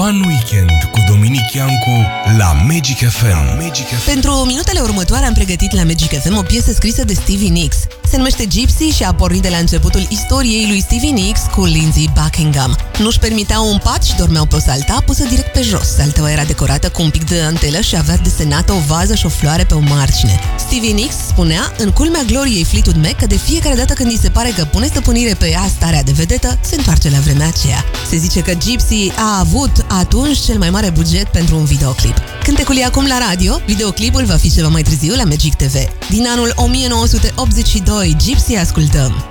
Fun Weekend cu Dominic Iancu la Magic FM. Pentru minutele următoare am pregătit la Magic FM o piesă scrisă de Stevie Nicks. Se numește Gypsy și a pornit de la începutul istoriei lui Stevie Nicks cu Lindsey Buckingham. Nu-și permiteau un pat și dormeau pe o saltea pusă direct pe jos. Salteaua era decorată cu un pic de antelă și avea desenată o vază și o floare pe o margine. Stevie Nicks spunea, în culmea gloriei Fleetwood Mac, că de fiecare dată când îi se pare că pune stăpânire pe ea starea de vedetă, se întoarce la vremea aceea. Se zice că Gypsy a avut atunci cel mai mare buget pentru un videoclip. Cântecul e acum la radio, videoclipul va fi ceva mai târziu la Magic TV. Din anul 1982, Gypsy ascultăm!